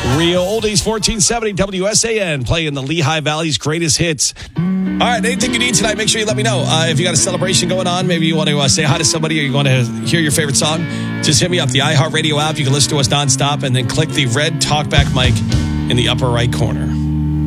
Real Oldies 1470 WSAN playing the Lehigh Valley's greatest hits. All right, anything you need tonight, make sure you let me know. If you got a celebration going on, maybe you want to say hi to somebody or you want to hear your favorite song, just hit me up, the iHeartRadio app. You can listen to us nonstop and then click the red talkback mic in the upper right corner.